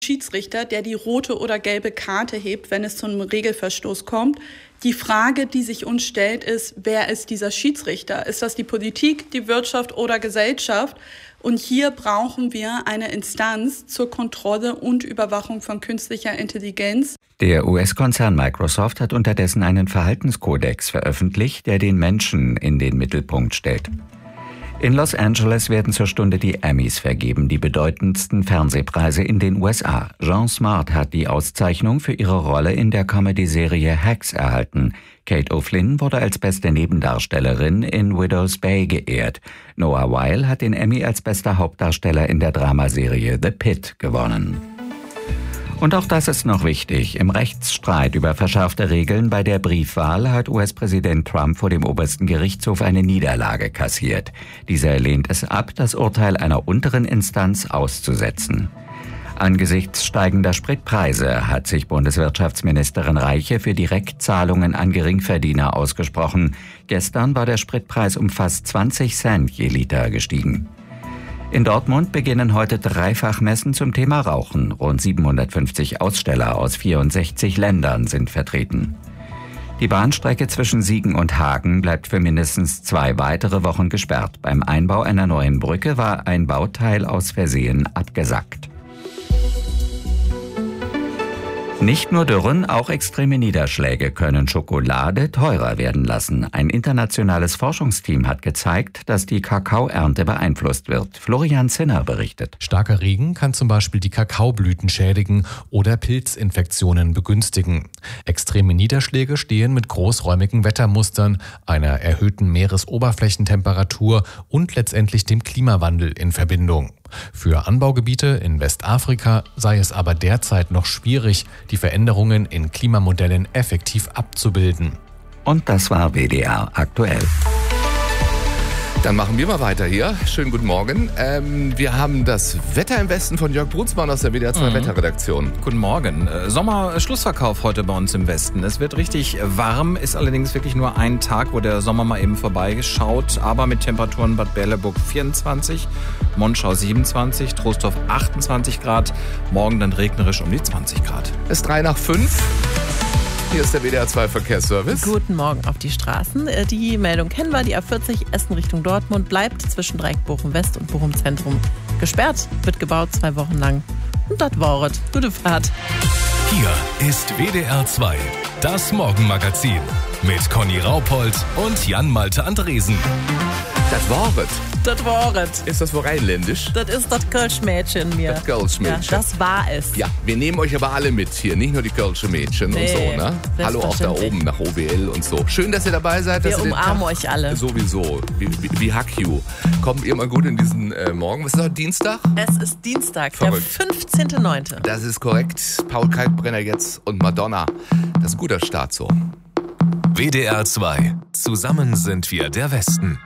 Schiedsrichter, der die rote oder gelbe Karte hebt, wenn es zu einem Regelverstoß kommt. Die Frage, die sich uns stellt, ist, wer ist dieser Schiedsrichter? Ist das die Politik, die Wirtschaft oder Gesellschaft? Und hier brauchen wir eine Instanz zur Kontrolle und Überwachung von künstlicher Intelligenz. Der US-Konzern Microsoft hat unterdessen einen Verhaltenskodex veröffentlicht, der den Menschen in den Mittelpunkt stellt. In Los Angeles werden zur Stunde die Emmys vergeben, die bedeutendsten Fernsehpreise in den USA. Jean Smart hat die Auszeichnung für ihre Rolle in der Comedy-Serie Hacks erhalten. Kate O'Flynn wurde als beste Nebendarstellerin in Widow's Bay geehrt. Noah Weil hat den Emmy als bester Hauptdarsteller in der Dramaserie The Pitt gewonnen. Und auch das ist noch wichtig. Im Rechtsstreit über verschärfte Regeln bei der Briefwahl hat US-Präsident Trump vor dem obersten Gerichtshof eine Niederlage kassiert. Dieser lehnt es ab, das Urteil einer unteren Instanz auszusetzen. Angesichts steigender Spritpreise hat sich Bundeswirtschaftsministerin Reiche für Direktzahlungen an Geringverdiener ausgesprochen. Gestern war der Spritpreis um fast 20 Cent je Liter gestiegen. In Dortmund beginnen heute Dreifachmessen zum Thema Rauchen. Rund 750 Aussteller aus 64 Ländern sind vertreten. Die Bahnstrecke zwischen Siegen und Hagen bleibt für mindestens 2 weitere Wochen gesperrt. Beim Einbau einer neuen Brücke war ein Bauteil aus Versehen abgesackt. Nicht nur Dürren, auch extreme Niederschläge können Schokolade teurer werden lassen. Ein internationales Forschungsteam hat gezeigt, dass die Kakaoernte beeinflusst wird. Florian Zinner berichtet. Starker Regen kann zum Beispiel die Kakaoblüten schädigen oder Pilzinfektionen begünstigen. Extreme Niederschläge stehen mit großräumigen Wettermustern, einer erhöhten Meeresoberflächentemperatur und letztendlich dem Klimawandel in Verbindung. Für Anbaugebiete in Westafrika sei es aber derzeit noch schwierig, die Veränderungen in Klimamodellen effektiv abzubilden. Und das war WDR aktuell. Dann machen wir mal weiter hier. Schönen guten Morgen. Wir haben das Wetter im Westen von Jörg Brunsmann aus der WDR 2 Wetterredaktion. Guten Morgen. Sommer-Schlussverkauf heute bei uns im Westen. Es wird richtig warm, ist allerdings wirklich nur ein Tag, wo der Sommer mal eben vorbeigeschaut. Aber mit Temperaturen Bad Berleburg 24, Monschau 27, Troisdorf 28 Grad. Morgen dann regnerisch um die 20 Grad. Es ist 3 nach 5. Hier ist der WDR 2 Verkehrsservice. Guten Morgen auf die Straßen. Die Meldung kennen wir. Die A40 Essen Richtung Dortmund bleibt zwischen Dreieck Bochum West und Bochum Zentrum gesperrt. Wird gebaut 2 Wochen lang. Und das war's. Gute Fahrt. Hier ist WDR 2, das Morgenmagazin mit Conny Raupold und Jan-Malte Andresen. Das Wort. Das war's. Ist das wohl rheinländisch? Das ist das Kölsch-Mädchen mir. Das Kölsch-Mädchen. Ja, das war es. Ja, wir nehmen euch aber alle mit hier, nicht nur die Kölsche Mädchen und so, ne? Hallo auch da oben nach OWL und so. Schön, dass ihr dabei seid. Wir umarmen euch alle. Sowieso, wie Hack you. Kommt ihr mal gut in diesen Morgen. Was ist das, Dienstag? Es ist Dienstag, verrückt. Der 15.9. Das ist korrekt. Paul Kalkbrenner jetzt und Madonna. Das ist ein guter Start so. WDR 2. Zusammen sind wir der Westen.